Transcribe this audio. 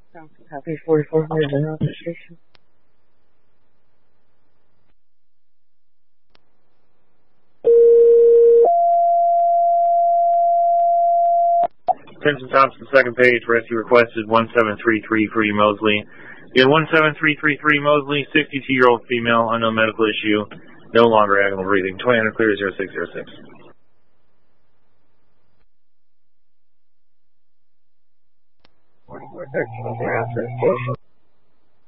Copy 4400 in office station. Attention Thompson, second page, rescue requested 1733 for you, Mosley. You had 17333 Mosley, 62-year-old female, unknown medical issue, no longer abnormal breathing. 2000 clear 0606. We're 13 for office station.